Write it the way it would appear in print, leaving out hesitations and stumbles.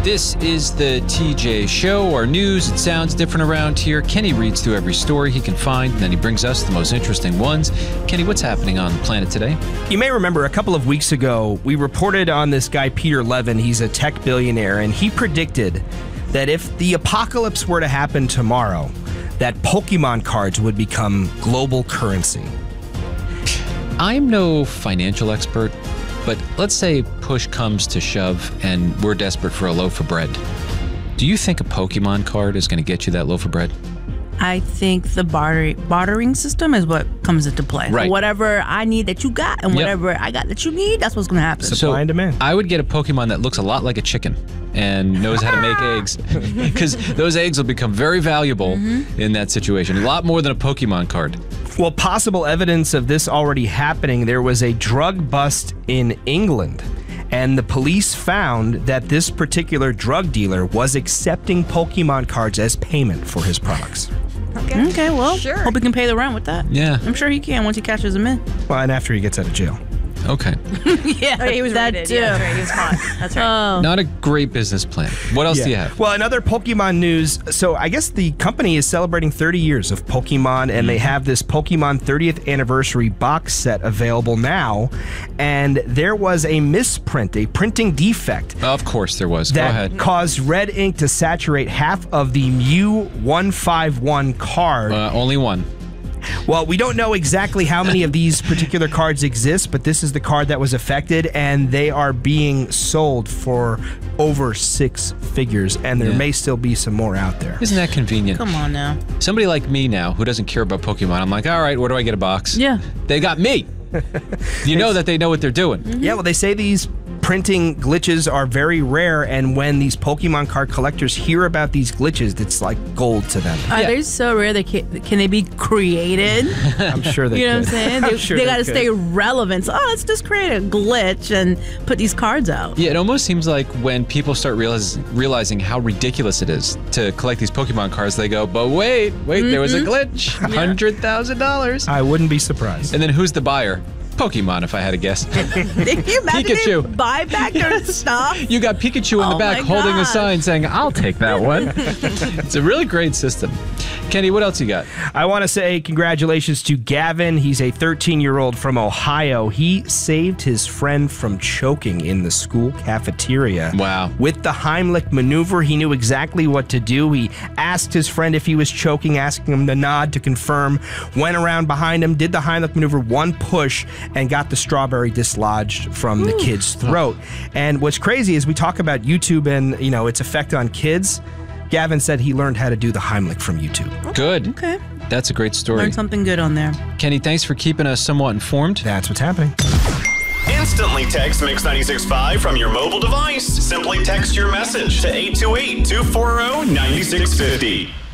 This is the TJ Show. Our news, it sounds different around here. Kenny reads through every story he can find, and then he brings us the most interesting ones. Kenny, what's happening on the planet today? You may remember a couple of weeks ago, we reported on this guy, Peter Levin. He's a tech billionaire, and he predicted that if the apocalypse were to happen tomorrow, that Pokemon cards would become global currency. I'm no financial expert, but let's say push comes to shove and we're desperate for a loaf of bread. Do you think a Pokemon card is going to get you that loaf of bread? I think the bartering system is what comes into play. Right. Whatever I need that you got and whatever I got that you need, that's what's going to happen. Supply and demand. I would get a Pokemon that looks a lot like a chicken and knows how to make eggs, because those eggs will become very valuable in that situation. A lot more than a Pokemon card. Well, possible evidence of this already happening. There was a drug bust in England, and the police found that this particular drug dealer was accepting Pokemon cards as payment for his products. Okay, well, Sure. hope he can pay the rent with that. Yeah. I'm sure he can once he catches him in. Well, and after he gets out of jail. Okay. Yeah, Oh, he was that raided. too. Yeah, that's right. He was caught. That's right. Oh. Not a great business plan. What else do you have? Well, another Pokemon news. So I guess the company is celebrating 30 years of Pokemon, and they have this Pokemon 30th anniversary box set available now. And there was a misprint, a printing defect Of course there was. Go that ahead. caused red ink to saturate half of the Mew 151 card. Only one. Well, we don't know exactly how many of these particular cards exist, but this is the card that was affected, and they are being sold for over 6 figures, and there Yeah. may still be some more out there. Isn't that convenient? Come on now. Somebody like me now who doesn't care about Pokemon, I'm like, all right, where do I get a box? Yeah. They got me. You know that they know what they're doing. Yeah, well, they say these printing glitches are very rare, and when these Pokemon card collectors hear about these glitches, it's like gold to them. Are Yeah. they so rare? Can they be created? I'm sure they You know could. what I'm saying? I'm They, sure they got to could. stay relevant. So, let's just create a glitch and put these cards out. Yeah, it almost seems like when people start realizing how ridiculous it is to collect these Pokemon cards, they go, but wait, there was a glitch. $100,000. I wouldn't be surprised. And then who's the buyer? Pokemon, if I had to guess. Can you imagine Pikachu. they buy back their stuff? You got Pikachu in the Oh back my holding a gosh. sign saying, I'll take that one. It's a really great system. Kenny, what else you got? I want to say congratulations to Gavin. He's a 13-year-old from Ohio. He saved his friend from choking in the school cafeteria. Wow. With the Heimlich maneuver, he knew exactly what to do. He asked his friend if he was choking, asking him to nod to confirm, went around behind him, did the Heimlich maneuver, one push, and got the strawberry dislodged from the kid's throat. And what's crazy is we talk about YouTube and, you know, its effect on kids. Gavin said he learned how to do the Heimlich from YouTube. Good. Okay. That's a great story. Learn something good on there. Kenny, thanks for keeping us somewhat informed. That's what's happening. Instantly text Mix 96.5 from your mobile device. Simply text your message to 828-240-9650.